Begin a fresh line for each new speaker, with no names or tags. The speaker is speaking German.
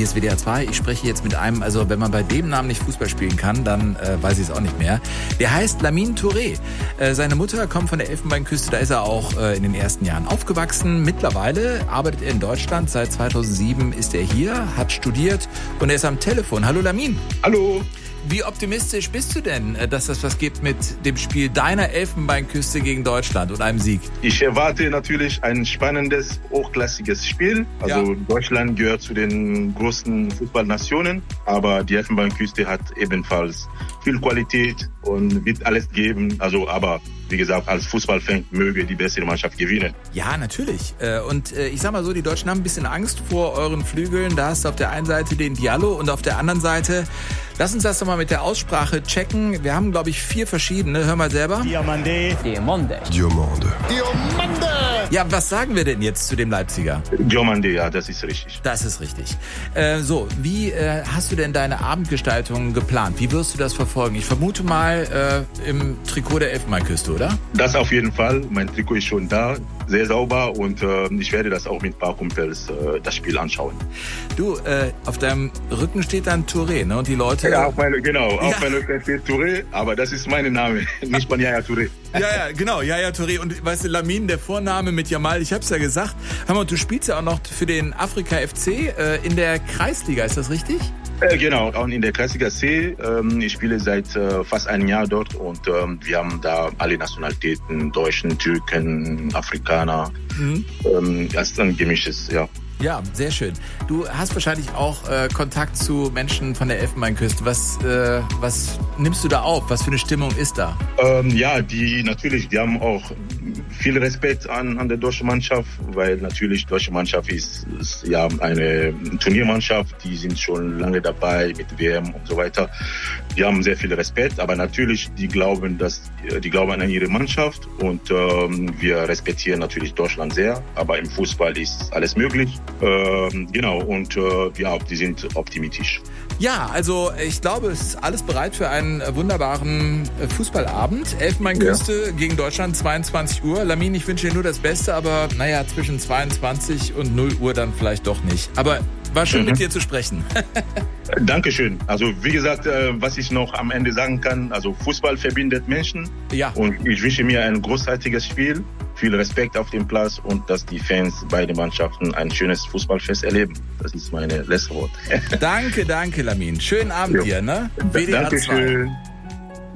Hier ist WDR 2. Ich spreche jetzt mit einem, also wenn man bei dem Namen nicht Fußball spielen kann, dann weiß ich es auch nicht mehr. Der heißt Lamine Touré. Seine Mutter kommt von der Elfenbeinküste, da ist er auch in den ersten Jahren aufgewachsen. Mittlerweile arbeitet er in Deutschland. Seit 2007 ist er hier, hat studiert und er ist am Telefon. Hallo Lamine.
Hallo.
Wie optimistisch bist du denn, dass das was gibt mit dem Spiel deiner Elfenbeinküste gegen Deutschland und einem Sieg?
Ich erwarte natürlich ein spannendes, hochklassiges Spiel. Also Deutschland gehört zu den großen Fußballnationen, aber die Elfenbeinküste hat ebenfalls viel Qualität und wird alles geben. Also, aber wie gesagt, als Fußballfan möge die bessere Mannschaft gewinnen.
Ja, natürlich. Und ich sag mal so, die Deutschen haben ein bisschen Angst vor euren Flügeln. Da hast du auf der einen Seite den Diallo und auf der anderen Seite, lass uns das doch mal mit der Aussprache checken. Wir haben, glaube ich, 4 verschiedene. Hör mal selber.
Diomande.
Diomande.
Diomande.
Diomande.
Ja, was sagen wir denn jetzt zu dem Leipziger?
Diomande, ja, das ist richtig.
Das ist richtig. So, wie hast du denn deine Abendgestaltung geplant? Wie wirst du das verfolgen? Ich vermute mal im Trikot der Elfenbeinküste, oder?
Das auf jeden Fall. Mein Trikot ist schon da, sehr sauber und ich werde das auch mit ein paar Kumpels das Spiel anschauen.
Du, auf deinem Rücken steht dann Touré, ne? Und die Leute...
Ja, auf meinem Rücken steht Touré, aber das ist mein Name, nicht von Yaya Touré.
Ja, genau, Yaya Touré. Und weißt du, Lamine, der Vorname mit Jamal, ich hab's ja gesagt. Hör mal, du spielst ja auch noch für den Afrika FC in der Kreisliga, ist das richtig?
Genau, auch in der Kreisliga C. Ich spiele seit fast einem Jahr dort und wir haben da alle Nationalitäten, Deutschen, Türken, Afrikaner. Das ist ein gemischtes, ja.
Ja, sehr schön. Du hast wahrscheinlich auch Kontakt zu Menschen von der Elfenbeinküste. Was nimmst du da auf? Was für eine Stimmung ist da?
Die haben auch viel Respekt an der deutschen Mannschaft, weil natürlich die deutsche Mannschaft ist ja eine Turniermannschaft, die sind schon lange dabei mit WM und so weiter. Die haben sehr viel Respekt, aber natürlich die glauben an ihre Mannschaft und wir respektieren natürlich Deutschland sehr, aber im Fußball ist alles möglich. Die sind optimistisch.
Ja, also ich glaube, es ist alles bereit für einen wunderbaren Fußballabend. Elfenbeinküste gegen Deutschland, 22 Uhr. Lamine, ich wünsche dir nur das Beste, aber naja, zwischen 22 und 0 Uhr dann vielleicht doch nicht. Aber war schön mit dir zu sprechen.
Dankeschön. Also wie gesagt, was ich noch am Ende sagen kann, also Fußball verbindet Menschen. Ja. Und ich wünsche mir ein großartiges Spiel, viel Respekt auf dem Platz und dass die Fans beide Mannschaften ein schönes Fußballfest erleben. Das ist meine letzte Wort.
Danke, Lamine. Schönen Abend dir, ne?
WDR 2. Dankeschön.